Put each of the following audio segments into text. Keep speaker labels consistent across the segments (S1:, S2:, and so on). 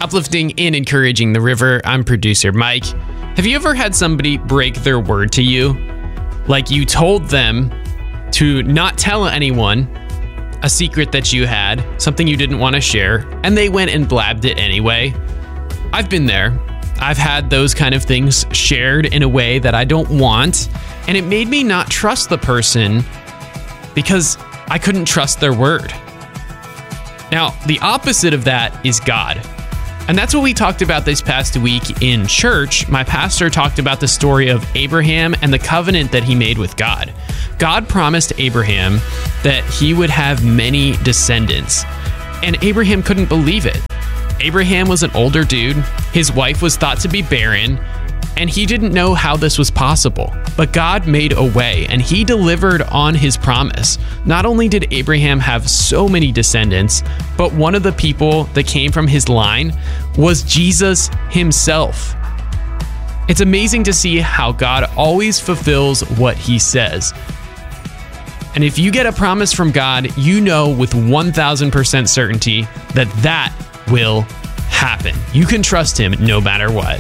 S1: Uplifting and encouraging the river. I'm producer Mike. Have you ever had somebody break their word to you? Like you told them to not tell anyone a secret that you had, something you didn't want to share, and they went and blabbed it anyway. I've been there. I've had those kind of things shared in a way that I don't want, and it made me not trust the person because I couldn't trust their word. Now, the opposite of that is God. And that's what we talked about this past week in church. My pastor talked about the story of Abraham and the covenant that he made with God. God promised Abraham that he would have many descendants, and Abraham couldn't believe it. Abraham was an older dude. His wife was thought to be barren, and he didn't know how this was possible. But God made a way, and he delivered on his promise. Not only did Abraham have so many descendants, but one of the people that came from his line was Jesus himself. It's amazing to see how God always fulfills what he says. And if you get a promise from God, you know with 1,000% certainty that that will happen. You can trust him no matter what.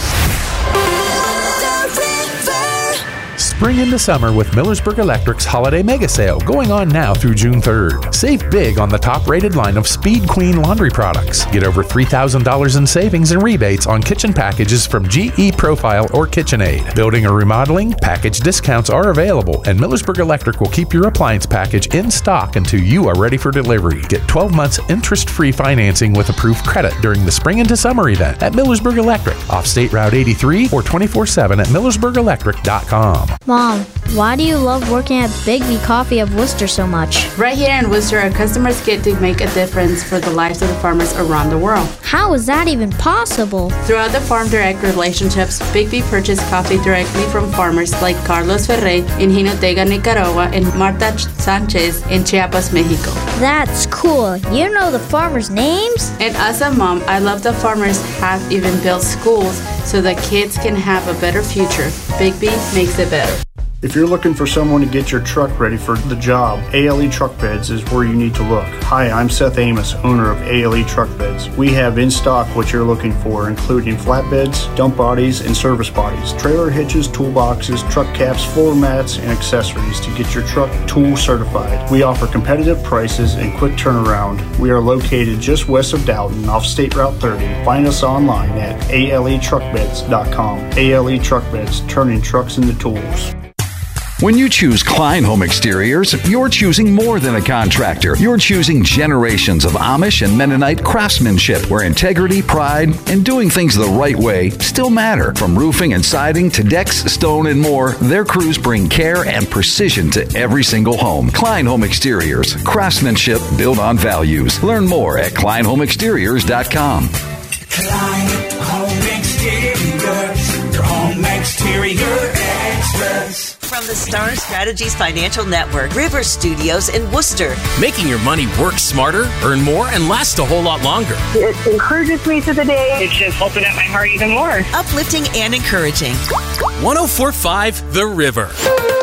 S2: Spring into summer with Millersburg Electric's Holiday Mega Sale going on now through June 3rd. Save big on the top-rated line of Speed Queen laundry products. Get over $3,000 in savings and rebates on kitchen packages from GE Profile or KitchenAid. Building or remodeling, package discounts are available, and Millersburg Electric will keep your appliance package in stock until you are ready for delivery. Get 12 months interest-free financing with approved credit during the Spring into Summer event at Millersburg Electric, off State Route 83 or 24/7 at millersburgelectric.com.
S3: Mom, why do you love working at Bigbie Coffee of Worcester so much?
S4: Right here in Worcester, our customers get to make a difference for the lives of the farmers around the world.
S3: How is that even possible?
S4: Throughout the Farm Direct relationships, Bigbie purchased coffee directly from farmers like Carlos Ferrey in Jinotega, Nicaragua, and Marta Sanchez in Chiapas, Mexico.
S3: That's cool. You know the farmers' names?
S4: And as a mom, I love that farmers have even built schools so that kids can have a better future. Bigbie makes it better.
S5: If you're looking for someone to get your truck ready for the job, ALE Truck Beds is where you need to look. Hi, I'm Seth Amos, owner of ALE Truck Beds. We have in stock what you're looking for, including flatbeds, dump bodies, and service bodies, trailer hitches, toolboxes, truck caps, floor mats, and accessories to get your truck tool certified. We offer competitive prices and quick turnaround. We are located just west of Dalton off State Route 30. Find us online at aletruckbeds.com. ALE Truck Beds, turning trucks into tools.
S6: When you choose Klein Home Exteriors, you're choosing more than a contractor. You're choosing generations of Amish and Mennonite craftsmanship where integrity, pride, and doing things the right way still matter. From roofing and siding to decks, stone, and more, their crews bring care and precision to every single home. Klein Home Exteriors, craftsmanship built on values. Learn more at kleinhomeexteriors.com.
S7: Klein Home Exteriors, your home exterior experts.
S8: From the Star Strategies Financial Network, River Studios in Worcester.
S9: Making your money work smarter, earn more, and last a whole lot longer.
S10: It encourages me through the day. It's just opened up my heart even more.
S8: Uplifting and encouraging.
S9: 104.5 The River.